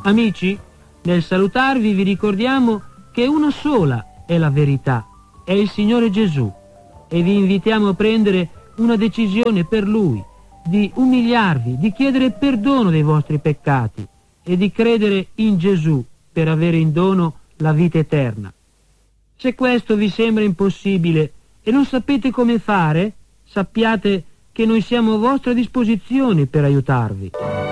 Amici, nel salutarvi vi ricordiamo che una sola è la verità, è il Signore Gesù, e vi invitiamo a prendere una decisione per Lui, di umiliarvi, di chiedere perdono dei vostri peccati e di credere in Gesù per avere in dono la vita eterna. Se questo vi sembra impossibile e non sapete come fare, sappiate che noi siamo a vostra disposizione per aiutarvi.